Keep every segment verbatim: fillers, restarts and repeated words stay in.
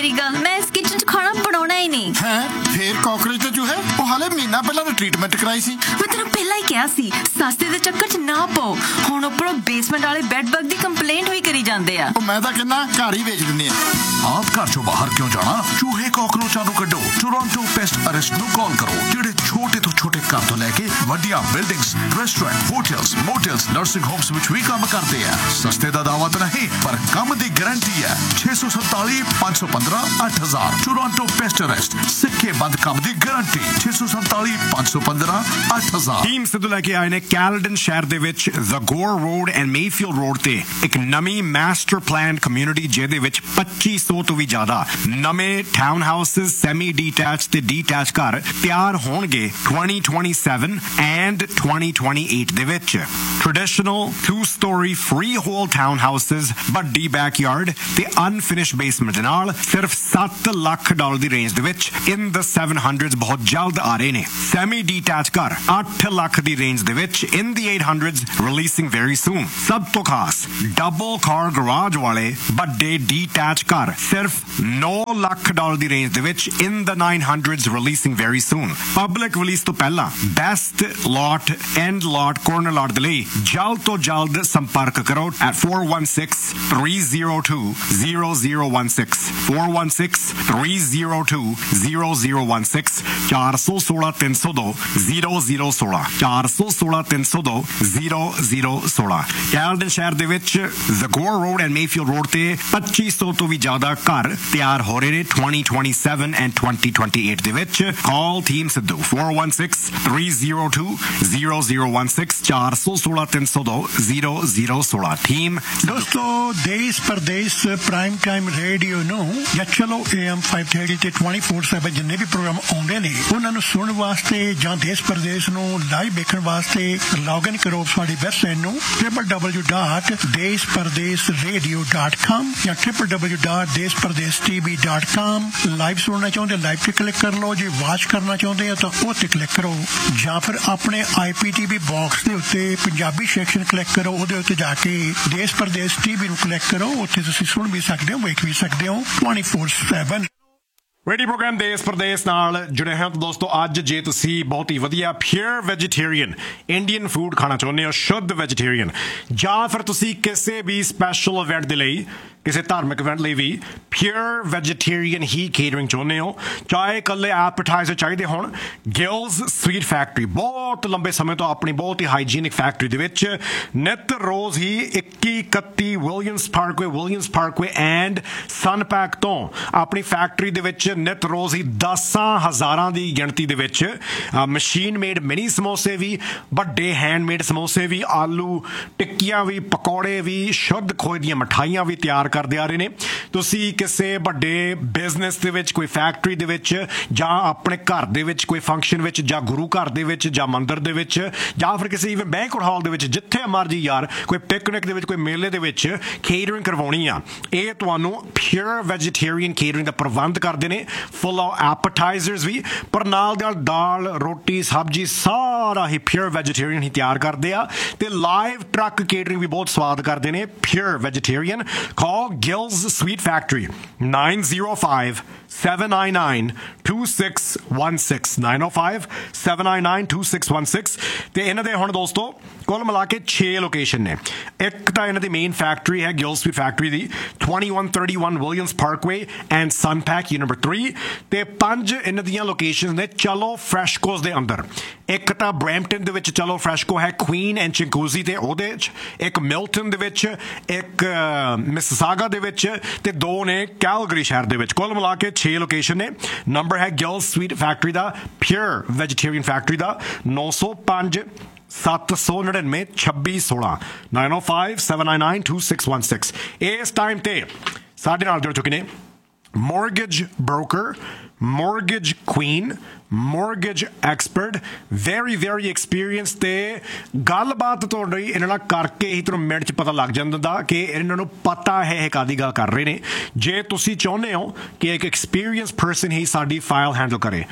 ਮੇਰੀ ਗੱਲ, ਮੈਂ ਇਸ ਕਿਚਨ 'ਚ ਖਾਣਾ ਬਣਾਉਣਾ ਹੀ ਨਹੀਂ ਹੈ। ਫੇਰ ਕਾਕਰੋਚ ਤੇ ਚੂਹੇ ਉਹ ਹਾਲੇ ਮਹੀਨਾ ਪਹਿਲਾਂ ਤਾਂ ਟ੍ਰੀਟਮੈਂਟ ਕਰਾਈ ਸੀ। ਮੈਂ ਤੈਨੂੰ ਪਹਿਲਾਂ ਹੀ ਕਿਹਾ ਸੀ ਸਸਤੇ ਦੇ ਚੱਕਰ 'ਚ ਨਾ ਪਾਓ। ਹੁਣ ਉੱਪਰੋਂ ਬੇਸਮੈਂਟ ਵਾਲੇ ਬੈੱਡ ਬਗ ਦੀ ਕੰਪਲੇਂਟ ਵੀ ਕਰੀ ਜਾਂਦੇ ਆ। ਉਹ ਮੈਂ ਤਾਂ ਕਹਿੰਦਾ ਘਰ ਹੀ ਵੇਚ ਦਿੰਦੇ ਆ। ਆਪ ਘਰ ਚੋਂ ਬਾਹਰ ਕਿਉਂ ਜਾਣਾ? ਚੂਹੇ ਕਾਕਰੋਚਾਂ ਨੂੰ ਕੱਢੋ। ਟੋਰਾਂਟੋ ਪੈਸਟ ਅਰੈਸਟ ਨੂੰ ਕਾਲ ਕਰੋ, ਜਿਹੜੇ ਛੋਟੇ ਤੋਂ ਛੋਟੇ ਘਰ ਤੋਂ ਲੈ ਕੇ ਵੱਡੀਆਂ buildings, restaurant, hotels, ਮੋਟਲਸ, nursing homes ਵਿੱਚ ਵੀ ਕੰਮ ਕਰਦੇ ਆ। ਸਸਤੇ ਦਾ ਦਾਅਵਾ ਤਾਂ ਨਹੀਂ, ਪਰ ਕੰਮ ਦੀ ਗਾਰੰਟੀ ਹੈ। ਛੇ ਸੌ ਸੰਤਾਲੀ ਪੰਜ ਸੌ ਪੰਦਰਾਂ ਅੱਠ ਹਜ਼ਾਰ। ਟੋਰਾਂਟੋ ਪੈਸਟ ਅਰੈਸਟ, ਸਿੱਕੇ ਬੰਦ ਕੰਮ ਦੀ ਗਾਰੰਟੀ। ਛੇ ਸੌ ਸੰਤਾਲੀ ਪੰਜ ਸੌ ਪੰਦਰਾਂ ਅੱਠ ਹਜ਼ਾਰ। ਟੀਮ ਸਿੱਧੂ ਲੈ ਕੇ ਆਏ ਨੇ ਕੈਲਡਨ ਸ਼ਹਿਰ ਦੇ ਵਿੱਚ ਜ਼ਗੋਰ ਰੋਡ ਐਂਡ ਮੇਫੀਲਡ ਰੋਡ ਤੇ ਇੱਕ ਨਵੀਂ ਮਾਸਟਰ ਪਲਾਨ ਕਮਿਊਨਿਟੀ, ਜਿਹਦੇ ਵਿੱਚ ਪੱਚੀ ਸੌ ਤੋਂ ਵੀ ਜ਼ਿਆਦਾ ਨਵੇਂ ਟਾਊਨ ਹਾਊਸਿਸ, ਸੈਮੀ ਡੀਟੈਚ ਤੇ ਡੀਟੈਚ ਘਰ ਤਿਆਰ ਹੋਣਗੇ twenty twenty-seven and twenty twenty-eight ਦੇ ਵਿੱਚ। Traditional two story freehold town houses, ਵੱਡੀ ਬੈਕਯਾਰਡ ਤੇ ਅਨਫਿਨਿਸ਼ਡ ਬੇਸਮੈਂਟ ਦੇ ਨਾਲ ਸਿਰਫ ਸੱਤ ਲੱਖ ਡਾਲਰ ਦੀ ਰੇਂਜ ਦੇ ਵਿੱਚ ਇਨ ਦ seven hundreds ਬਹੁਤ ਜਲਦ ਆ ਰਹੇ ਨੇ। ਸੈਮੀ ਡੀਟੈਚ ਘਰ ਅੱਠ ਲੱਖ ਦੀ ਰੇਂਜ ਦੇ ਵਿੱਚ ਇਨ the eight hundreds releasing very soon। ਸਭ ਤੋਂ ਖਾਸ ਡਬਲ ਕਾਰ ਗਰਾਜ ਵਾਲੇ ਵੱਡੇ ਡੀਟੈਚ ਘਰ ਸਿਰਫ ਨੌ ਲੱਖ ਡਾਲਰ ਦੀ ਰੇਂਜ ਦੇ ਵਿੱਚ ਇਨ the nine hundreds releasing very soon। Public release ਤੋਂ ਪਹਿਲਾਂ best lot, and lot, corner ਲਾਟ ਦੇ ਲਈ ਜਲਦ ਤੋਂ ਜਲਦ ਸੰਪਰਕ ਕਰੋ at four one six three zero two zero zero one six four one six three zero two zero zero one six ਚਾਰ ਸੌ ਸੋਲਾਂ ਤਿੰਨ ਸੌ ਦੋ ਜ਼ੀਰੋ ਜ਼ੀਰੋ ਸੋਲਾਂ ਚਾਰ ਸੌ ਸੋਲਾਂ ਤਿੰਨ ਸੌ ਦੋ ਜ਼ੀਰੋ ਜ਼ੀਰੋ ਸੋਲਾਂ। ਕੈਲਡਨ ਸ਼ਹਿਰ ਦੇ ਵਿੱਚ ਜ਼ਗੋਰ ਰੋਡ ਐਂਡ ਮੇਫੀਲਡ ਰੋਡ ਤੇ ਪੱਚੀ ਸੌ ਤੋਂ ਵੀ ਜ਼ਿਆਦਾ ਘਰ ਤਿਆਰ ਹੋ ਰਹੇ ਨੇ twenty twenty-seven and twenty twenty-eight ਦੇ ਵਿੱਚ। ਕਾਲ team Sidhu four one six three zero two zero zero one six ਚਾਰ ਸੌ ਸੋਲਾਂ ਤਿੰਨ ਸੌ ਦੋ ਜ਼ੀਰੋ ਜ਼ੀਰੋ ਸੋਲਾਂ। ਟੀਮ ਦੋਸਤੋ, ਦੇਸ਼ ਪ੍ਰਦੇਸ਼ ਪ੍ਰਾਈਮ ਟਾਈਮ ਰੇਡੀਓ ਨੂੰ ਜਾਂ ਚਲੋ A M five thirty ਤੇ twenty-four seven ਜਿੰਨੇ ਵੀ ਪ੍ਰੋਗਰਾਮ ਆਉਂਦੇ ਨੇ ਉਹਨਾਂ ਨੂੰ ਸੁਣਨ ਵਾਸਤੇ ਜਾਂ ਦੇਸ਼ ਪ੍ਰਦੇਸ਼ ਨੂੰ ਲਾਈਵ ਵੇਖਣ ਵਾਸਤੇ ਲੌਗਇਨ ਕਰੋ ਸਾਡੀ ਵੈਬਸਾਈਟ ਨੂੰ w w w dot ਦੇਸ਼ ਪ੍ਰਦੇਸ਼ ਰੇਡੀਓ dot com ਜਾਂ w w w dot ਦੇਸ਼ Pradesh t v dot com। Live ਸੁਣਨਾ ਚਾਹੁੰਦੇ ਲਾਈਵ ਤੇ ਕਲਿੱਕ ਕਰ ਲਓ, ਜੇ ਵਾਚ ਕਰਨਾ ਚਾਹੁੰਦੇ ਆ ਤਾਂ ਉਹ ਤੇ ਕਲਿੱਕ ਕਰੋ, ਜਾਂ ਫਿਰ ਆਪਣੇ I P T V box ਦੇ ਉੱਤੇ ਪੰਜਾਬੀ ਸੈਕਸ਼ਨ ਕਲਿੱਕ ਕਰੋ, ਉਹਦੇ ਉੱਤੇ ਜਾ ਕੇ ਦੇਸ਼ ਪ੍ਰਦੇਸ਼ ਟੀਵੀ ਨੂੰ ਕਲਿੱਕ ਕਰੋ, ਉੱਥੇ ਤੁਸੀਂ ਸੁਣ ਵੀ ਸਕਦੇ ਹੋ, ਵੇਖ ਵੀ ਸਕਦੇ ਹੋ twenty-four seven। ਰੇਡੀਓ ਪ੍ਰੋਗਰਾਮ ਦੇਸ਼ ਪ੍ਰਦੇਸ਼ ਨਾਲ ਜੁੜੇ ਹੋ ਦੋਸਤੋ। ਅੱਜ ਜੇ ਤੁਸੀਂ ਬਹੁਤ ਹੀ ਵਧੀਆ ਪਿਓਰ ਵੈਜੀਟੇਰੀਅਨ ਇੰਡੀਅਨ ਫੂਡ ਖਾਣਾ ਚਾਹੁੰਦੇ ਹੋ, ਸ਼ੁੱਧ ਵੈਜੀਟੇਰੀਅਨ, ਜਾਂ ਫਿਰ ਤੁਸੀਂ ਕਿਸੇ ਵੀ ਸਪੈਸ਼ਲ ਇਵੈਂਟ ਦੇ ਲਈ, ਕਿਸੇ ਧਾਰਮਿਕ ਇਵੈਂਟ ਲਈ ਵੀ ਪਿਓਰ ਵੈਜੀਟੇਰੀਅਨ ਹੀ ਕੇਟਰਿੰਗ ਚਾਹੁੰਦੇ ਹੋ, ਚਾਹੇ ਇਕੱਲੇ ਐਪੇਟਾਈਜ਼ਰ ਚਾਹੀਦੇ ਹੋਣ, ਗਿਲਸ ਸਵੀਟ ਫੈਕਟਰੀ ਬਹੁਤ ਲੰਬੇ ਸਮੇਂ ਤੋਂ ਆਪਣੀ ਬਹੁਤ ਹੀ ਹਾਈਜੀਨਿਕ ਫੈਕਟਰੀ ਦੇ ਵਿੱਚ ਨਿੱਤ ਰੋਜ਼ ਹੀ ਇੱਕੀ ਇਕੱਤੀ Williams Parkway Williams Parkway and ਸਨਪੈਕ ਤੋਂ ਆਪਣੀ ਫੈਕਟਰੀ ਦੇ ਵਿੱਚ ਨਿੱਤ ਰੋਜ਼ ਹੀ ਦਸਾਂ ਹਜ਼ਾਰਾਂ ਦੀ ਗਿਣਤੀ ਦੇ ਵਿੱਚ ਮਸ਼ੀਨ ਮੇਡ ਮਿਨੀ ਸਮੋਸੇ ਵੀ, ਵੱਡੇ ਹੈਂਡਮੇਡ ਸਮੋਸੇ ਵੀ, ਆਲੂ ਟਿੱਕੀਆਂ ਵੀ, ਪਕੌੜੇ ਵੀ, ਸ਼ੁੱਧ ਖੋਏ ਦੀਆਂ ਮਿਠਾਈਆਂ ਵੀ ਤਿਆਰ ਕਰਦੇ ਆ ਰਹੇ ਨੇ। ਤੁਸੀਂ ਕਿਸੇ ਵੱਡੇ ਬਿਜ਼ਨਸ ਦੇ ਵਿੱਚ, ਕੋਈ ਫੈਕਟਰੀ ਦੇ ਵਿੱਚ, ਜਾਂ ਆਪਣੇ ਘਰ ਦੇ ਵਿੱਚ ਕੋਈ ਫੰਕਸ਼ਨ ਵਿੱਚ, ਜਾਂ ਗੁਰੂ ਘਰ ਦੇ ਵਿੱਚ, ਜਾਂ ਮੰਦਿਰ ਦੇ ਵਿੱਚ, ਜਾਂ ਫਿਰ ਕਿਸੇ ਇਵਨ ਬੈਂਕੁਏਟ ਹਾਲ ਦੇ ਵਿੱਚ, ਜਿੱਥੇ ਮਰਜੀ ਯਾਰ ਕੋਈ ਪਿਕਨਿਕ ਦੇ ਵਿੱਚ, ਕੋਈ ਮੇਲੇ ਦੇ ਵਿੱਚ ਕੇਟਰਿੰਗ ਕਰਵਾਉਣੀ ਆ, ਇਹ ਤੁਹਾਨੂੰ ਪਿਓਰ ਵੈਜੀਟੇਰੀਅਨ ਕੇਟਰਿੰਗ ਦਾ ਪ੍ਰਬੰਧ ਕਰਦੇ ਨੇ। ਫੁੱਲ ਆਫ ਐਪੇਟਾਈਜ਼ਰਸ ਵੀ, ਪਰ ਨਾਲ ਦੇ ਨਾਲ ਦਾਲ, ਰੋਟੀ, ਸਬਜ਼ੀ ਸਾਰਾ ਹੀ ਪਿਓਰ ਵੈਜੀਟੇਰੀਅਨ ਹੀ ਤਿਆਰ ਕਰਦੇ ਆ, ਤੇ ਲਾਈਵ ਟਰੱਕ ਕੇਟਰਿੰਗ ਵੀ ਬਹੁਤ ਸਵਾਦ ਕਰਦੇ ਨੇ pure vegetarian. Call Gills Sweet Factory nine zero five seven nine nine two six one six nine zero five seven nine nine two six one six। ਤੇ ਇਹਨਾਂ ਦੇ ਹੁਣ ਦੋਸਤੋ ਕੁੱਲ ਮਿਲਾ ਕੇ ਛੇ ਲੋਕੇਸ਼ਨ ਨੇ। ਇੱਕ ਤਾਂ ਇਹਨਾਂ ਦੀ ਮੇਨ ਫੈਕਟਰੀ ਹੈ Giles sweet factory the twenty-one thirty-one Williams Parkway and ਸਨਪੈਕ you number three, ਤੇ ਪੰਜ ਇਹਨਾਂ ਦੀਆਂ ਲੋਕੇਸ਼ਨ ਨੇ ਚਲੋ ਫਰੈਸ਼ਕੋਸ ਦੇ ਅੰਦਰ। ਇੱਕ ਤਾਂ ਬਰੈਂਪਟਨ ਦੇ ਵਿੱਚ ਚਲੋ ਫਰੈਸ਼ਕੋ ਹੈ, ਕੁਈਨ ਐਂਡ ਚਿੰਕੂਜ਼ੀ ਤੇ ਉਹਦੇ 'ਚ, ਇੱਕ ਮਿਲਟਨ ਦੇ ਵਿੱਚ, ਇੱਕ ਮਿਸਿਸਾਗਾ ਦੇ ਵਿੱਚ, ਤੇ ਦੋ ਨੇ ਕੈਲਗਰੀ ਸ਼ਹਿਰ ਦੇ ਵਿੱਚ। ਕੁੱਲ ਮਿਲਾ ਕੇ ਛੇ ਲੋਕੇਸ਼ਨ ਨੇ। ਨੰਬਰ ਹੈ ਗਿਲਸ ਸਵੀਟ ਫੈਕਟਰੀ ਦਾ, ਪਿਓਰ ਵੈਜੀਟੇਰੀਅਨ ਫੈਕਟਰੀ ਦਾ, ਨੌ ਸੌ ਪੰਜ ਸੱਤ ਸੌ ਨੜਿਨਵੇਂ ਛੱਬੀ ਸੋਲਾਂ nine zero five seven nine nine two six one six। ਇਸ ਟਾਈਮ ਤੇ ਸਾਡੇ ਨਾਲ ਜੁੜ ਚੁੱਕੇ ਨੇ mortgage broker, mortgage queen, mortgage expert, very very experienced, ਤੇ ਗੱਲਬਾਤ ਤੁਹਾਡੀ ਇਹਨਾਂ ਨਾਲ ਕਰਕੇ ਹੀ ਤੁਹਾਨੂੰ ਮਿੰਟ 'ਚ ਪਤਾ ਲੱਗ ਜਾਂਦਾ ਕਿ ਇਹਨਾਂ ਨੂੰ ਪਤਾ ਹੈ ਇਹ ਕਾਹਦੀ ਗੱਲ ਕਰ ਰਹੇ ਨੇ। ਜੇ ਤੁਸੀਂ ਚਾਹੁੰਦੇ ਹੋ ਕਿ ਇੱਕ ਐਕਸਪੀਰੀਅੰਸ ਪਰਸਨ ਹੀ ਸਾਡੀ ਫਾਈਲ ਹੈਂਡਲ ਕਰੇ,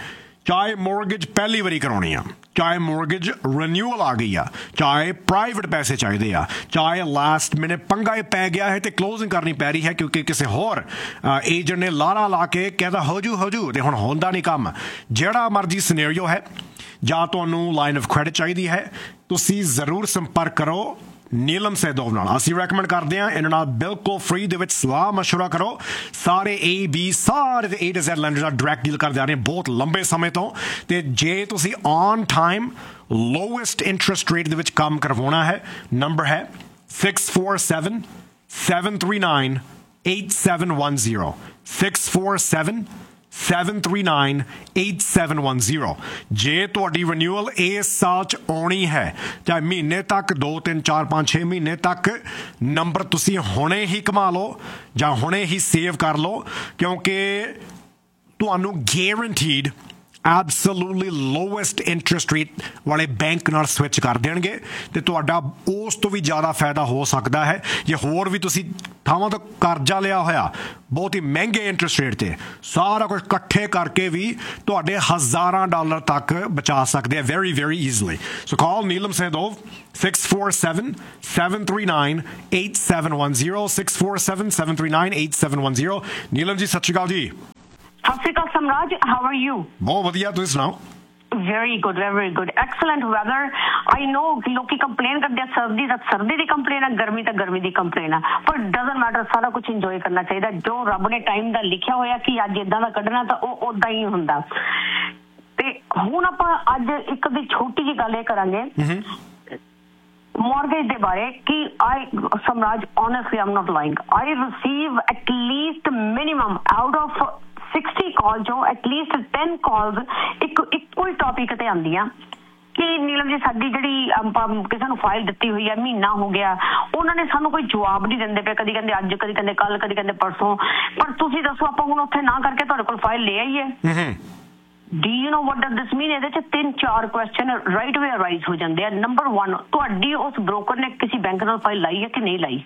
ਚਾਹੇ ਮੋਰਗੇਜ ਪਹਿਲੀ ਵਾਰੀ ਕਰਾਉਣੀ ਆ, ਚਾਹੇ ਮੋਰਗੇਜ ਰੀਨਿਊਅਲ ਆ ਗਈ ਆ, ਚਾਹੇ ਪ੍ਰਾਈਵੇਟ ਪੈਸੇ ਚਾਹੀਦੇ ਆ, ਚਾਹੇ ਲਾਸਟ ਮਿਨਟ ਪੰਗਾ ਪੈ ਗਿਆ ਹੈ ਤੇ ਕਲੋਜ਼ਿੰਗ ਕਰਨੀ ਪੈ ਰਹੀ ਹੈ ਕਿਉਂਕਿ ਕਿਸੇ ਹੋਰ ਏਜੰਟ ਨੇ ਲਾਰਾ ਲਾ ਕੇ ਕਹਿੰਦਾ ਹੋ ਜੂ ਹੋ ਜੂ ਤੇ ਹੁਣ ਹੁੰਦਾ ਨਹੀਂ ਕੰਮ। ਜਿਹੜਾ ਮਰਜ਼ੀ ਸਿਨੈਰੀਓ ਹੈ, ਜਾਂ ਤੁਹਾਨੂੰ ਲਾਈਨ ਆਫ ਕ੍ਰੈਡਿਟ ਚਾਹੀਦੀ ਹੈ, ਤੁਸੀਂ ਜ਼ਰੂਰ ਸੰਪਰਕ ਕਰੋ ਨੀਲਮ ਸੈਦੋਵ ਨਾਲ। ਅਸੀਂ ਰეკਮੈਂਡ ਕਰਦੇ ਹਾਂ ਇਹਨਾਂ ਨਾਲ ਬਿਲਕੁਲ ਫ੍ਰੀ ਦੇ ਵਿੱਚ ਸਲਾਹ ਮਸ਼ਵਰਾ ਕਰੋ। ਸਾਰੇ ਏ ਬੀ ਸਾਰੇ ਦੇ ਏ ਟੂ ਜ਼ੈਡ ਲੈਂਡਰ ਨਾਲ ਡਾਇਰੈਕਟ ਡੀਲ ਕਰਦੇ ਆ ਰਹੇ ਬਹੁਤ ਲੰਬੇ ਸਮੇਂ ਤੋਂ। ਤੇ ਜੇ ਤੁਸੀਂ on time lowest interest rate ਦੇ ਵਿੱਚ ਕੰਮ ਕਰਵਾਉਣਾ ਹੈ, ਨੰਬਰ ਹੈ six four seven seven three nine eight seven one zero six four seven seven three nine eight seven one zero। ਜੇ ਤੁਹਾਡੀ ਰੀਨਿਊਅਲ ਇਸ ਸਾਲ 'ਚ ਆਉਣੀ ਹੈ, ਚਾਹੇ ਮਹੀਨੇ ਤੱਕ ਦੋ ਤਿੰਨ ਚਾਰ ਪੰਜ ਛੇ ਮਹੀਨੇ ਤੱਕ, ਨੰਬਰ ਤੁਸੀਂ ਹੁਣੇ ਹੀ ਕਮਾ ਲਓ ਜਾਂ ਹੁਣੇ ਹੀ ਸੇਵ ਕਰ ਲਓ ਕਿਉਂਕਿ ਤੁਹਾਨੂੰ ਗੈਰੰਟੀਡ ਐਬਸੋਲੂਟਲੀ ਲੋਐਸਟ ਇੰਟਰਸਟ ਰੇਟ ਵਾਲੇ ਬੈਂਕ ਨਾਲ ਸਵਿਚ ਕਰ ਦੇਣਗੇ ਤੇ ਤੁਹਾਡਾ ਉਸ ਤੋਂ ਵੀ ਜ਼ਿਆਦਾ ਫਾਇਦਾ ਹੋ ਸਕਦਾ ਹੈ। ਜੇ ਹੋਰ ਵੀ ਤੁਸੀਂ ਥਾਵਾਂ ਤੋਂ ਕਰਜ਼ਾ ਲਿਆ ਹੋਇਆ ਬਹੁਤ ਹੀ ਮਹਿੰਗੇ ਇੰਟਰਸਟ ਰੇਟ 'ਤੇ, ਸਾਰਾ ਕੁਝ ਇਕੱਠੇ ਕਰਕੇ ਵੀ ਤੁਹਾਡੇ ਹਜ਼ਾਰਾਂ ਡਾਲਰ ਤੱਕ ਬਚਾ ਸਕਦੇ ਆ ਵੈਰੀ ਵੈਰੀ ਈਜ਼ਲੀ। ਸੋ ਕਾਲ Neelam ਸੈਦੋਵ six four seven seven three nine eight seven one zero six four seven seven three nine eight seven one zero. Neelam ji ਸਤਿ ਸ਼੍ਰੀ ਅਕਾਲ ਜੀ। ਸਤਿ ਸ਼੍ਰੀ ਅਕਾਲ ਸਮਰਾਜ, ਹਾਊ ਆਰ ਯੂ? ਬਹੁਤ ਵਧੀਆ, ਤੁਸੀਂ ਸੁਣਾਓ? Very good, very good. Excellent weather. I know ਲੋਕੀ complain ਕਰਦੇ ਆ ਸਰਦੀ ਦਾ, ਸਰਦੀ ਦੀ ਕੰਪਲੇਨ ਆ, ਗਰਮੀ ਤਾਂ ਗਰਮੀ ਦੀ ਕੰਪਲੇਨ ਆ, ਪਰ ਡਜ਼ਨਟ ਮੈਟਰ, ਸਾਰਾ ਕੁਝ ਇੰਜੋਏ ਕਰਨਾ ਚਾਹੀਦਾ। ਜੋ ਰੱਬ ਨੇ ਟਾਈਮ ਦਾ ਲਿਖਿਆ ਹੋਇਆ ਕਿ ਅੱਜ ਇਦਾਂ ਦਾ ਕੱਢਣਾ ਤਾਂ ਉਹ ਉਦਾਂ ਹੀ ਹੁੰਦਾ। ਤੇ ਹੁਣ ਆਪਾਂ ਅੱਜ ਇੱਕ ਦੀ ਛੋਟੀ ਜਿਹੀ ਗੱਲ ਇਹ ਕਰਾਂਗੇ mortgage ਦੇ ਬਾਰੇ ਕਿ I ਸਮਰਾਜ honestly I'm not lying, I receive at least minimum out of sixty calls ਚੋਂ at least ten calls ਇੱਕ ਇੱਕੋ ਹੀ ਟੌਪਿਕ ਤੇ ਆਉਂਦੀਆਂ ਕਿ ਨੀਲਮ ਜੀ ਸਾਡੀ ਜਿਹੜੀ ਆਪਾਂ ਕਿਸੇ ਨੂੰ ਫਾਈਲ ਦਿੱਤੀ ਹੋਈ ਹੈ, ਮਹੀਨਾ ਹੋ ਗਿਆ, ਉਹਨਾਂ ਨੇ ਸਾਨੂੰ ਕੋਈ ਜਵਾਬ ਨਹੀਂ ਦਿੰਦੇ ਪਏ। ਕਦੀ ਕਹਿੰਦੇ ਅੱਜ, ਕਦੀ ਕਹਿੰਦੇ ਕੱਲ, ਕਦੀ ਕਹਿੰਦੇ ਪਰਸੋਂ। ਪਰ ਤੁਸੀਂ ਦੱਸੋ ਆਪਾਂ ਹੁਣ ਉੱਥੇ ਨਾ ਕਰਕੇ ਤੁਹਾਡੇ ਕੋਲ ਫਾਈਲ ਲੈ ਆਈਏ। Do you know what does this mean? ਇਹਦੇ ਚ ਤਿੰਨ ਚਾਰ ਕੁਐਸਚਨ ਰਾਈਟ ਵੇ ਅਰਾਈਜ਼ ਹੋ ਜਾਂਦੇ ਆ। ਨੰਬਰ ਵਨ, ਤੁਹਾਡੀ ਉਸ ਬ੍ਰੋਕਰ ਨੇ ਕਿਸੇ ਬੈਂਕ ਨਾਲ ਫਾਈਲ ਲਾਈ ਹੈ ਕਿ ਨਹੀਂ ਲਾਈ?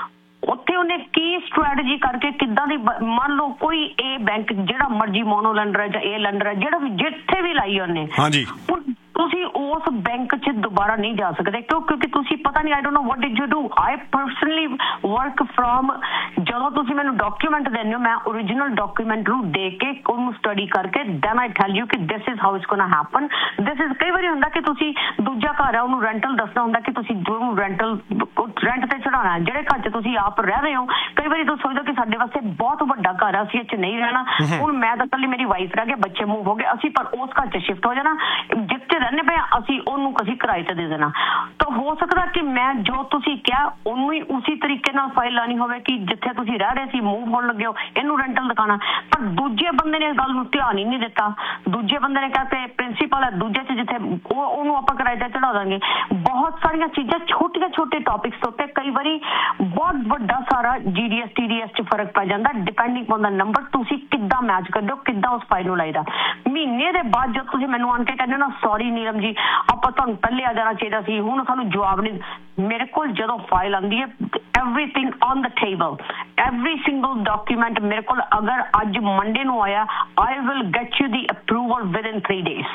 ਉੱਥੇ ਉਹਨੇ ਕੀ ਸਟ੍ਰੈਟਜੀ ਕਰਕੇ ਕਿੱਦਾਂ ਦੀ, ਮੰਨ ਲਓ ਕੋਈ ਇਹ ਬੈਂਕ ਜਿਹੜਾ ਮਰਜ਼ੀ ਮੋਨੋ ਲੈਂਡਰ ਹੈ ਜਾਂ ਇਹ ਲੈਂਡਰ ਹੈ, ਜਿਹੜਾ ਵੀ ਜਿੱਥੇ ਵੀ ਲਾਈ ਉਹਨੇ, ਹਾਂਜੀ, ਤੁਸੀਂ ਉਸ ਬੈਂਕ 'ਚ ਦੁਬਾਰਾ ਨਹੀਂ ਜਾ ਸਕਦੇ ਕਿਉਂ? ਕਿਉਂਕਿ ਤੁਸੀਂ ਪਤਾ ਨਹੀਂ, I don't know what did you do. I personally work from, ਜਦੋਂ ਤੁਸੀਂ ਮੈਨੂੰ ਡਾਕੂਮੈਂਟ ਦਿੰਦੇ ਹੋ, ਮੈਂ ਓਰੀਜਨਲ ਡਾਕੂਮੈਂਟ ਨੂੰ ਦੇਖ ਕੇ ਉਹਨੂੰ ਸਟੱਡੀ ਕਰਕੇ ਦੈਨ ਆਈ ਟੈਲ ਯੂ ਕਿ this is how it's ਗੋਣਾ happen. This is, ਕਈ ਵਾਰੀ ਹੁੰਦਾ ਕਿ ਤੁਸੀਂ ਦੂਜਾ ਘਰ ਆ ਉਹਨੂੰ ਰੈਂਟਲ ਦੱਸਣਾ ਹੁੰਦਾ ਕਿ ਤੁਸੀਂ ਜੋ ਰੈਂਟਲ ਰੈਂਟ ਤੇ ਚੜਾਉਣਾ, ਜਿਹੜੇ ਘਰ 'ਚ ਤੁਸੀਂ ਆਪ ਰਹਿ ਰਹੇ ਹੋ। ਕਈ ਵਾਰੀ ਤੁਸੀਂ ਸੋਚਦੇ ਕਿ ਸਾਡੇ ਵਾਸਤੇ ਬਹੁਤ ਵੱਡਾ ਘਰ ਆ, ਅਸੀਂ ਇਹ 'ਚ ਨਹੀਂ ਰਹਿਣਾ। ਹੁਣ ਮੈਂ ਤਾਂ ਇਕੱਲੀ, ਮੇਰੀ ਵਾਈਫ ਰਹਿ ਗਏ, ਬੱਚੇ ਮੂਵ ਹੋ ਗਏ, ਅਸੀਂ ਪਰ ਉਸ ਘਰ 'ਚ ਸ਼ਿਫਟ ਹੋ ਜਾਣਾ, ਜਿੱਥੇ ਰਹਿੰਦੇ ਪਏ ਅਸੀਂ ਉਹਨੂੰ ਅਸੀਂ ਕਿਰਾਏ ਤੇ ਦੇ ਦੇਣਾ। ਤਾਂ ਹੋ ਸਕਦਾ ਕਿ ਮੈਂ ਜੋ ਤੁਸੀਂ ਕਿਹਾ ਉਹਨੂੰ ਹੀ ਉਸੇ ਤਰੀਕੇ ਨਾਲ ਫਾਈਲ ਲਾਣੀ ਹੋਵੇ ਕਿ ਜਿੱਥੇ ਤੁਸੀਂ ਰਹਿ ਰਹੇ ਸੀ, ਮੂਵ ਹੋਣ ਲੱਗੇ ਹੋ, ਇਹਨੂੰ ਰੈਂਟਲ ਦਿਖਾਣਾ। ਪਰ ਦੂਜੇ ਬੰਦੇ ਨੇ ਇਸ ਗੱਲ ਨੂੰ ਧਿਆਨ ਹੀ ਨਹੀਂ ਦਿੱਤਾ। ਦੂਜੇ ਬੰਦੇ ਨੇ ਕਿਹਾ ਕਿ ਪ੍ਰਿੰਸੀਪਲ ਹੈ ਦੂਜੇ 'ਚ, ਜਿੱਥੇ ਉਹ ਉਹਨੂੰ ਆਪਾਂ ਕਿਰਾਏ ਤੇ ਚੜਾ ਦਾਂਗੇ। ਬਹੁਤ ਸਾਰੀਆਂ ਚੀਜ਼ਾਂ, ਛੋਟੀਆਂ ਛੋਟੇ ਟੌਪਿਕਸ ਉੱਤੇ ਕਈ ਵਾਰੀ ਬਹੁਤ ਵੱਡਾ ਸਾਰਾ ਜੀ D S T D S 'ਚ ਫਰਕ ਪੈ ਜਾਂਦਾ, ਡਿਪੈਂਡਿੰਗ ਔਨ ਦਾ ਨੰਬਰ। ਤੁਸੀਂ ਕਿੱਦਾਂ ਮੈਚ ਕਰਦੇ ਹੋ, ਕਿੱਦਾਂ ਉਸ ਫਾਈਲ ਨੂੰ ਲਾਈਦਾ। ਮਹੀਨੇ ਦੇ ਬਾਅਦ ਜਦ ਤੁਸੀਂ ਮੈਨੂੰ ਆਣ ਕੇ ਕਹਿੰਦੇ ਨਾ ਸੌਰੀ ਨੀਲਮ ਜੀ ਆਪਾਂ ਤੁਹਾਨੂੰ ਪਹਿਲੇ ਆ ਜਾਣਾ ਚਾਹੀਦਾ ਸੀ, ਹੁਣ ਸਾਨੂੰ ਜਵਾਬ ਨਹੀਂ। ਮੇਰੇ ਕੋਲ ਜਦੋਂ ਫਾਈਲ ਆਉਂਦੀ ਹੈ, everything on the table, every single document ਮੇਰੇ ਕੋਲ ਅਗਰ ਅੱਜ ਮੰਡੇ ਨੂੰ ਆਇਆ, I will get you the approval within three days.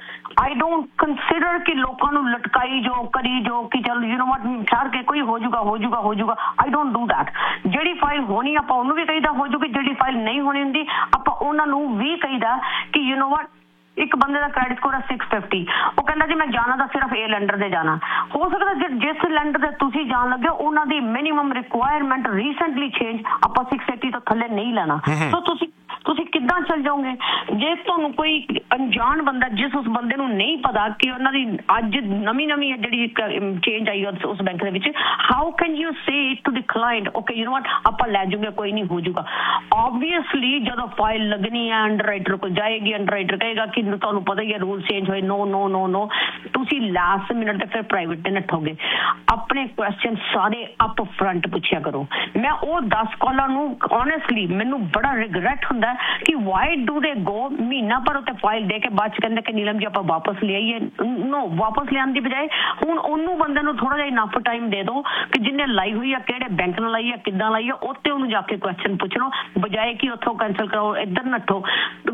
I don't consider ਕਿ ਲੋਕਾਂ ਨੂੰ ਲਟਕਾਈ ਜੋ ਕਰੀ ਜੋ ਕਿ ਚਲ ਯੂ ਨੋ ਵਾਟ ਛੱਡ ਕੇ ਕੋਈ ਹੋ ਜਾਊਗਾ ਹੋ ਜਾਊਗਾ ਹੋ ਜਾਊਗਾ। I don't do that. ਜਿਹੜੀ ਫਾਈਲ ਹੋਣੀ ਆਪਾਂ ਉਹਨੂੰ ਵੀ ਕਹੀਦਾ ਹੋ ਜਾਊਗੀ, ਜਿਹੜੀ ਫਾਈਲ ਨਹੀਂ ਹੋਣੀ ਹੁੰਦੀ ਆਪਾਂ ਉਹਨਾਂ ਨੂੰ ਵੀ ਕਹੀਦਾ ਕਿ ਯੂ ਨੋ ਵਾਟ, ਇੱਕ ਬੰਦੇ ਦਾ ਕ੍ਰੈਡਿਟ ਸਕੋਰ ਹੈ ਸਿਕਸ ਫਿਫਟੀ, ਉਹ ਕਹਿੰਦਾ ਜੀ ਮੈਂ ਜਾਣਾ ਤਾਂ ਸਿਰਫ ਇਹ ਲੈਂਡਰ ਦੇ ਜਾਣਾ। ਹੋ ਸਕਦਾ ਜਿਸ ਲੈਂਡਰ ਦੇ ਤੁਸੀਂ ਜਾਣ ਲੱਗੇ ਉਹਨਾਂ ਦੀ ਮਿਨੀਮਮ ਰਿਕੁਆਇਰਮੈਂਟ ਰੀਸੈਂਟਲੀ ਚੇਂਜ, ਆਪਾਂ ਸਿਕਸ ਏਟੀ ਤੋਂ ਥੱਲੇ ਨਹੀਂ ਲੈਣਾ। ਸੋ ਤੁਸੀਂ ਤੁਸੀਂ ਕਿੱਦਾਂ ਚੱਲ ਜਾਓਗੇ? ਜੇ ਤੁਹਾਨੂੰ ਕੋਈ ਅਣਜਾਣ ਬੰਦਾ, ਜਿਸ ਉਸ ਬੰਦੇ ਨੂੰ ਨਹੀਂ ਪਤਾ ਕਿ ਉਹਨਾਂ ਦੀ ਅੱਜ ਨਵੀਂ ਨਵੀਂ ਜਿਹੜੀ ਚੇਂਜ ਆਈ ਉਸ ਬੈਂਕ ਦੇ ਵਿੱਚ, how can you say to the client okay you know ਵਾਟ ਆਪਾਂ ਲੈ ਜਾਊਗੇ, ਕੋਈ ਨਹੀਂ ਹੋ ਜਾਊਗਾ। ਓਬਵੀਅਸਲੀ ਜਦੋਂ ਫਾਈਲ ਲੱਗਣੀ ਹੈ ਅੰਡਰਰਾਈਟਰ ਕੋਲ ਜਾਏਗੀ, ਅੰਡਰਰਾਈਟਰ ਕਹੇਗਾ ਕਿ ਤੁਹਾਨੂੰ ਪਤਾ ਹੀ ਹੈ ਰੂਲ ਚੇਂਜ ਹੋਏ, ਨੋ ਨੋ ਨੋ ਨੋ, ਤੁਸੀਂ ਲਾਸਟ ਮਿੰਟ ਤੇ ਫਿਰ ਪ੍ਰਾਈਵੇਟ ਤੇ ਨੱਠੋਗੇ। ਆਪਣੇ ਕੁਐਸਚਨ ਸਾਰੇ ਅਪ ਫਰੰਟ ਪੁੱਛਿਆ ਕਰੋ। ਮੈਂ ਉਹ ਦਸ ਕਾਲਾਂ ਨੂੰ ਓਨੈਸਟਲੀ ਮੈਨੂੰ ਬੜਾ ਰਿਗਰੈਟ ਹੁੰਦਾ ਕਿ ਵਾਈ ਡੂ ਦੇ ਗੋ ਮਹੀਨਾ ਪਰ ਉੱਤੇ ਫਾਈਲ ਲਾਈਕ ਦੇ ਕੇ ਬਾਅਦ ਚ ਕਹਿੰਦੇ ਕਿ ਨੀਲਮ ਜੀ ਆਪਾਂ ਵਾਪਸ ਲੈ ਆਈਏ ਨੋ ਵਾਪਸ ਲਿਆਉਣ ਦੀ ਬਜਾਏ ਹੁਣ ਉਹਨੂੰ ਬੰਦੇ ਨੂੰ ਥੋੜਾ ਜਿਹਾ ਇਨਫ ਟਾਈਮ ਦੇ ਦਿਓ ਕਿ ਜਿੰਨੇ ਲਾਈ ਹੋਈ ਆ ਕਿਹੜੇ ਬੈਂਕ ਨਾਲ ਲਾਈ ਆ ਕਿੱਦਾਂ ਲਾਈ ਆ ਉੱਤੇ ਉਹਨੂੰ ਜਾ ਕੇ ਕੁਐਸਚਨ ਪੁੱਛ ਲਓ ਬਜਾਏ ਕਿ ਉੱਥੋਂ ਕੈਂਸਲ ਕਰਾਓ ਇੱਧਰ ਨੱਠੋ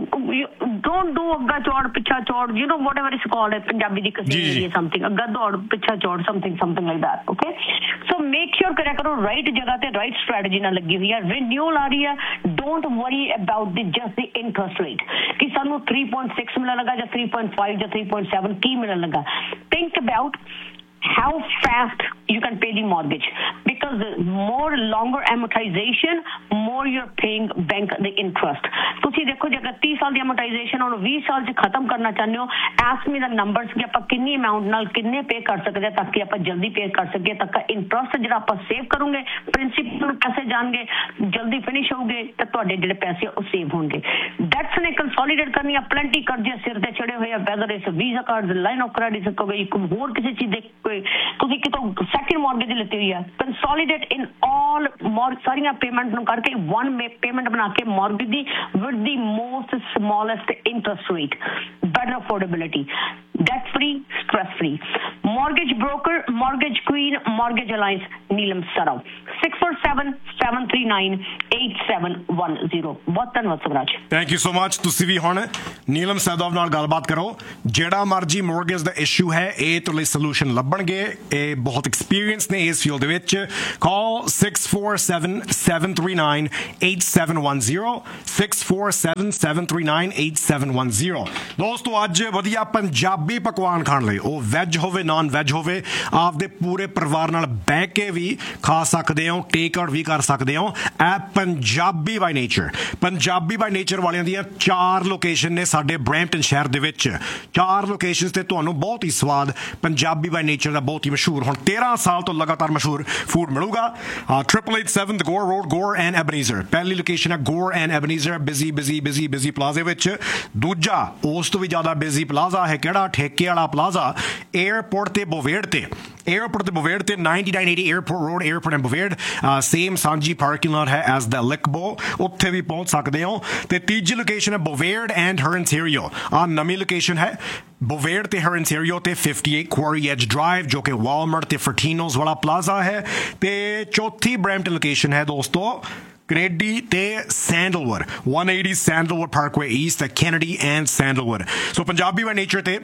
ਡੋਂਟ ਡੂ ਅੱਗਾ ਚੌੜ ਪਿੱਛਾ ਚੌੜ you know what ever it's called Punjabi ਦੀ ਕਸੀ ਹੈ ਸਮਥਿੰਗ ਅੱਗਾ ਦੌੜ ਪਿੱਛਾ ਚੌੜ something something like that okay so make sure करा करो राइट जगह पे राइट स्ट्रेटजी ना लगी हुई है रिन्यूअल आ रही है don't worry about the just the interest rate कि सानू थ्री पॉइंट सिक्स मिलने लगा या थ्री पॉइंट फाइव या थ्री पॉइंट सेवन की मिलने लगा think about how fast you can pay the mortgage because more longer amortization more you're paying bank the interest ਤੁਸੀਂ ਦੇਖੋ ਜੇ thirty ਸਾਲ ਦੀ amortization ਹੁਣ twenty ਸਾਲ ਚ ਖਤਮ ਕਰਨਾ ਚਾਹੁੰਦੇ ਹੋ ask me the numbers ਕਿ ਆਪਾਂ ਕਿੰਨੀ ਅਮਾਉਂਟ ਨਾਲ ਕਿੰਨੇ ਪੇ ਕਰ ਸਕਦੇ ਹਾਂ ਤਾਂ ਕਿ ਆਪਾਂ ਜਲਦੀ ਪੇ ਕਰ ਸਕੀਏ ਤਾਂ ਕਿ ਇੰਟਰਸਟ ਜਿਹੜਾ ਆਪਾਂ ਸੇਵ ਕਰੋਗੇ ਪ੍ਰਿੰਸੀਪਲ ਪੈਸੇ ਜਾਣਗੇ ਜਲਦੀ ਫਿਨਿਸ਼ ਹੋਊਗੇ ਤਾਂ ਤੁਹਾਡੇ ਜਿਹੜੇ ਪੈਸੇ ਉਹ ਸੇਵ ਹੋਣਗੇ ਡੈਟਸ ਨੇ ਕੰਸੋਲੀਡੇਟ ਕਰਨੀ ਆ ਪਲੈਂਟੀ ਕਰਜ਼ੇ ਸਿਰ ਤੇ ਚੜੇ ਹੋਏ ਆ ਵੈਦਰ ਇਸ visa card line of credit ਕੋਈ ਹੋਰ ਕਿਸੇ ਚੀਜ਼ ਦੇ ਕੋਈ ਤੁਸੀਂ ਕਿਤੋਂ ਸੈਕਿੰਡ ਮੌਰਗੇਜ ਲਿੱਤੀ ਹੋਈ ਆ ਕੰਸੋਲੀਡੇਟ ਇਨ ਆਲ ਸਾਰੀਆਂ ਪੇਮੈਂਟ ਨੂੰ ਕਰਕੇ ਵਨ ਪੇਮੈਂਟ ਬਣਾ ਕੇ mortgage the with the most smallest interest rate better affordability debt free stress free mortgage broker mortgage queen mortgage alliance Neelam Sarao six four seven seven three nine eight seven one zero ਬਹੁਤ ਧੰਨਵਾਦ Swaraj thank you so much ਤੁਸੀਂ ਵੀ ਹੁਣ ਨੀਲਮ ਸੈਦਵ ਨਾਲ ਗੱਲਬਾਤ ਕਰੋ ਜਿਹੜਾ ਮਰਜੀ mortgage ਦਾ issue ਹੈ ਇਹ ਤੁਹਾਡੇ ਲਈ ਸੋਲੂਸ਼ਨ ਲੱਭਣਗੇ ਇਹ ਬਹੁਤ ਐਕਸਪੀਰੀਅੰਸ ਨੇ ਇਸ ਫੀਲਡ ਦੇ ਵਿੱਚ ਕਾਲ six four seven seven three nine eight seven one zero six four seven seven three nine eight seven one zero ਦੋਸਤੋ ਅੱਜ ਵਧੀਆ ਪੰਜਾਬੀ ਪਕਵਾਨ ਖਾਣ ਲਈ ਉਹ ਵੈਜ ਹੋਵੇ ਨਾਨ ਵੈਜ ਹੋਵੇ ਆਪਦੇ ਪੂਰੇ ਪਰਿਵਾਰ ਨਾਲ ਬਹਿ ਕੇ ਵੀ ਖਾ ਸਕਦੇ ਹੋ ਟੇਕ ਆਊਟ ਵੀ ਕਰ ਸਕਦੇ ਹੋ ਇਹ Punjabi by nature Punjabi by nature ਵਾਲਿਆਂ ਦੀਆਂ ਚਾਰ ਲੋਕੇਸ਼ਨ ਨੇ ਸਾਡੇ ਬਰੈਂਪਟਨ ਸ਼ਹਿਰ ਦੇ ਵਿੱਚ ਚਾਰ ਲੋਕੇਸ਼ਨਸ ਤੇ ਤੁਹਾਨੂੰ ਬਹੁਤ ਹੀ ਸਵਾਦ ਪੰਜਾਬੀ ਬਾਈ ਨੇਚਰ ਦਾ ਬਹੁਤ ਹੀ ਮਸ਼ਹੂਰ ਹੁਣ तेरह ਸਾਲ ਤੋਂ ਲਗਾਤਾਰ ਮਸ਼ਹੂਰ ਫੂਡ ਮਿਲੂਗਾ triple eight seven the Gore Road Gore and Ebenezer ਪਹਿਲੀ ਲੋਕੇਸ਼ਨ ਹੈ Gore and Ebenezer busy busy busy busy ਪਲਾਜ਼ੇ ਵਿੱਚ ਦੂਜਾ ਉਸ ਤੋਂ ਵੀ ਜ਼ਿਆਦਾ ਬਿਜ਼ੀ ਪਲਾਜ਼ਾ ਹੈ ਕਿਹੜਾ ਠੇਕੇ ਵਾਲਾ ਪਲਾਜ਼ਾ 에어ਪੋਰਟ ਤੇ ਬੋਵੇੜ ਤੇ 에어ਪੋਰਟ ਤੇ ਬੋਵੇੜ ਤੇ ninety-nine eighty airport road airport and ਬੋਵੇੜ same ਸਾਂਝੀ ਪਾਰਕਿੰਗ ਲਾਟ ਹੈ ਐਸ ਦਾ ਲਿਕਬੋ ਉੱਥੇ ਵੀ ਪਹੁੰਚ ਸਕਦੇ ਹੋ ਤੇ ਤੀਜੀ ਲੋਕੇਸ਼ਨ ਹੈ ਬੋਵੇੜ ਐਂਡ ਹਰਨਟੇਰੀਓ ਆ ਨਵੀਂ ਲੋਕੇਸ਼ਨ ਹੈ ਬੋਵੇੜ ਤੇ ਹਰਨਟੇਰੀਓ ਤੇ fifty-eight ਕੁਆਰੀ ਐਜ ਡਰਾਈਵ ਜੋ ਕਿ ਵਾਲਮਾਰਟ ਤੇ ਫਰਟੀਨੋਸ ਵਾਲਾ ਪਲਾਜ਼ਾ ਹੈ ਤੇ ਚੌਥੀ ਬਰੈਂਪਟਨ ਲੋਕੇਸ਼ਨ ਹੈ ਦੋਸਤੋ ਕਨੇਡੀ ਤੇ sandalwood one eighty sandalwood Parkway East ਤੇ Kennedy and sandalwood so Punjabi by nature ਤੇ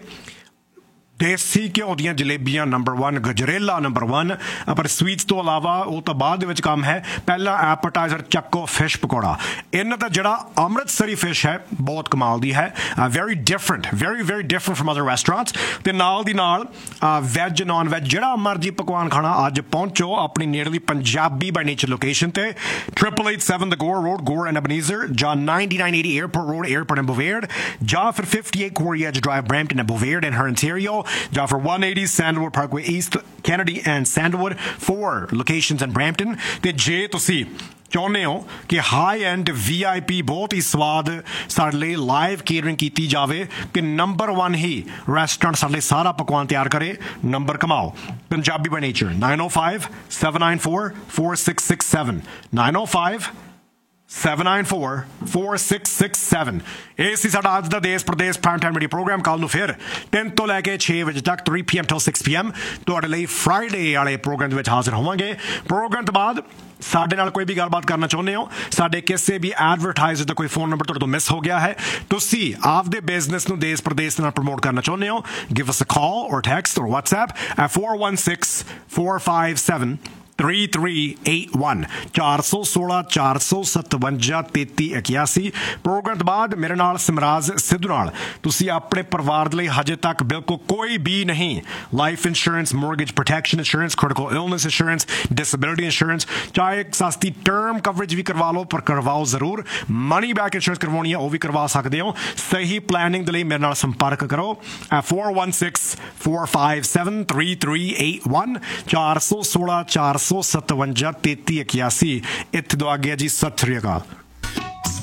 ਦੇਸੀ ਘਿਓ ਦੀਆਂ ਜਲੇਬੀਆਂ ਨੰਬਰ ਵਨ ਗਜਰੇਲਾ ਨੰਬਰ ਵਨ ਪਰ ਸਵੀਟਸ ਤੋਂ ਇਲਾਵਾ ਉਹ ਤਾਂ ਬਾਅਦ ਦੇ ਵਿੱਚ ਕੰਮ ਹੈ ਪਹਿਲਾਂ ਐਪੇਟਾਈਜ਼ਰ ਚੱਕੋ ਫਿਸ਼ ਪਕੌੜਾ ਇਹਨਾਂ ਦਾ ਜਿਹੜਾ ਅੰਮ੍ਰਿਤਸਰੀ ਫਿਸ਼ ਹੈ ਬਹੁਤ ਕਮਾਲ ਦੀ ਹੈ very different very very different firm other restaurants ਤੇ ਨਾਲ ਦੀ ਨਾਲ ਵੈਜ ਨਾਨ ਵੈਜ ਜਿਹੜਾ ਮਰਜੀ ਪਕਵਾਨ ਖਾਣਾ ਅੱਜ ਪਹੁੰਚੋ ਆਪਣੀ ਨੇੜਲੀ ਪੰਜਾਬੀ ਬਾਈ ਨੇਚਰ ਲੋਕੇਸ਼ਨ ਤੇ triple eight seven the Gore Road Gore and Ebenezer ਜਾਂ ninety-nine eighty Airport Road Airport and Bovard ਜਾਂ ਫਿਰ fifty-eight Quarry Edge Drive Brampton and Bovard and Ontario ਜਾਂ for one eighty Sandalwood Parkway East Kennedy and Sandalwood four locations in Brampton ਤੇ ਜੇ ਤੁਸੀਂ ਚਾਹੁੰਦੇ ਹੋ ਕਿ ਹਾਈ ਐਂਡ ਵੀ ਆਈ ਪੀ ਬਹੁਤ ਹੀ ਸਵਾਦ ਸਾਡੇ ਲਈ ਲਾਈਵ ਕੇਟਰਿੰਗ ਕੀਤੀ ਜਾਵੇ ਕਿ ਨੰਬਰ ਵਨ ਹੀ ਰੈਸਟੋਰੈਂਟ ਸਾਡੇ ਲਈ ਸਾਰਾ ਪਕਵਾਨ ਤਿਆਰ ਕਰੇ number ਕਮਾਓ Punjabi by nature nine oh five seven nine four four six six seven nine oh five seven nine four four six six seven ਇਹ ਸੀ ਸਾਡਾ ਅੱਜ ਦਾ ਦੇਸ਼ Pradesh prime time radio programme ਕੱਲ ਨੂੰ ਫਿਰ ਤਿੰਨ ਤੋਂ ਲੈ ਕੇ ਛੇ ਵਜੇ ਤੱਕ three p m till six p m ਤੁਹਾਡੇ ਲਈ ਫਰਾਈਡੇ ਵਾਲੇ ਪ੍ਰੋਗਰਾਮ ਦੇ ਵਿੱਚ ਹਾਜ਼ਰ ਹੋਵਾਂਗੇ ਪ੍ਰੋਗਰਾਮ ਤੋਂ ਬਾਅਦ ਸਾਡੇ ਨਾਲ ਕੋਈ ਵੀ ਗੱਲਬਾਤ ਕਰਨਾ ਚਾਹੁੰਦੇ ਹੋ ਸਾਡੇ ਕਿਸੇ ਵੀ ਐਡਵਰਟਾਈਜ਼ਰ ਦਾ ਕੋਈ ਫੋਨ ਨੰਬਰ ਤੁਹਾਡੇ ਤੋਂ ਮਿਸ ਹੋ ਗਿਆ ਹੈ ਤੁਸੀਂ ਆਪਦੇ ਬਿਜ਼ਨਸ ਨੂੰ ਦੇਸ਼ ਪ੍ਰਦੇਸ਼ ਨਾਲ ਪ੍ਰਮੋਟ ਕਰਨਾ ਚਾਹੁੰਦੇ ਹੋ ਗਿਵ ਅਸ ਅ ਕਾਲ ਔਰ ਟੈਕਸਟ ਔਰ WhatsApp at four one six four five seven three three eight one ਚਾਰ ਸੌ ਸੋਲਾਂ ਚਾਰ ਸੌ ਸਤਵੰਜਾ ਤੇਤੀ ਇਕਿਆਸੀ ਪ੍ਰੋਗਰਾਮ ਤੋਂ ਬਾਅਦ ਮੇਰੇ ਨਾਲ ਸਿਮਰਾਜ ਸਿੱਧੂ ਨਾਲ ਤੁਸੀਂ ਆਪਣੇ ਪਰਿਵਾਰ ਦੇ ਲਈ ਹਜੇ ਤੱਕ ਬਿਲਕੁਲ ਕੋਈ ਵੀ ਨਹੀਂ life insurance mortgage protection insurance critical illness insurance disability insurance ਚਾਹੇ ਸਸਤੀ ਟਰਮ ਕਵਰੇਜ ਵੀ ਕਰਵਾ ਲਓ ਪਰ ਕਰਵਾਓ ਜ਼ਰੂਰ ਮਨੀ ਬੈਕ ਇੰਸ਼ੋਰੈਂਸ ਕਰਵਾਉਣੀ ਹੈ ਉਹ ਵੀ ਕਰਵਾ ਸਕਦੇ ਹੋ ਸਹੀ ਪਲੈਨਿੰਗ ਦੇ ਲਈ ਮੇਰੇ ਨਾਲ ਸੰਪਰਕ ਕਰੋ four one six four five seven three three eight one ਚਾਰ ਸੌ ਸੋਲਾਂ ਚਾਰ ਸੌ ਸਤਵੰਜਾ ਤੇਤੀ ਇਕਿਆਸੀ ਇੱਥੇ ਤੋਂ ਆ ਗਿਆ ਜੀ ਸਤਿ ਸ੍ਰੀ ਅਕਾਲ